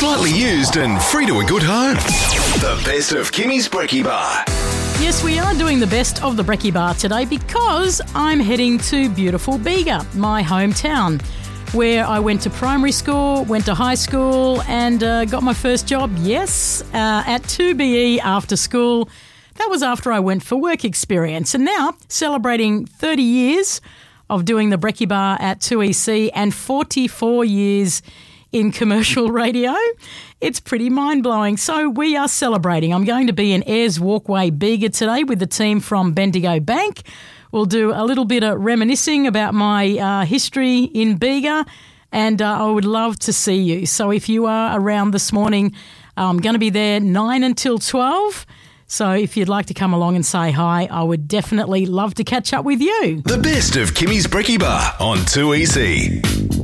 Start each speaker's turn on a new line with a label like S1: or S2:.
S1: Slightly used and free to a good home. The best of Kimmy's Brekkie Bar.
S2: Yes, we are doing the best of the Brekkie Bar today because I'm heading to beautiful Bega, my hometown, where I went to primary school, went to high school and got my first job, at 2BE after school. That was after I went for work experience. And now, celebrating 30 years of doing the Brekkie Bar at 2EC and 44 years in commercial radio. It's pretty mind-blowing. So we are celebrating. I'm going to be in Ayers Walkway, Bega today with the team from Bendigo Bank. We'll do a little bit of reminiscing about my history in Bega, and I would love to see you. So if you are around this morning, I'm going to be there 9 until 12. So if you'd like to come along and say hi, I would definitely love to catch up with you.
S1: The best of Kimmy's Brekkie Bar on 2EC.